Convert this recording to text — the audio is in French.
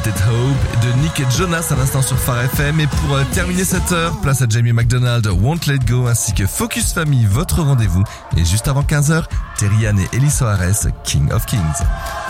Limited Hope de Nick et Jonas à l'instant sur Phare FM. Et pour terminer cette heure, place à Jamie McDonald, Won't Let Go ainsi que Focus Family, votre rendez-vous. Et juste avant 15h, Terry Ann et Ellie Soares, King of Kings.